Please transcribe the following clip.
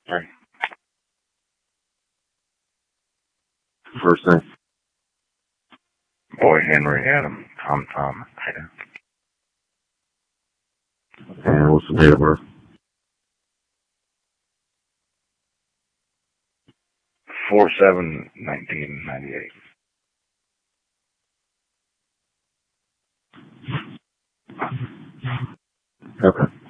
Sorry. First name. Boy, Henry, Adam, Tom, Ida. And what's the date of birth? 4/7/1998. Okay.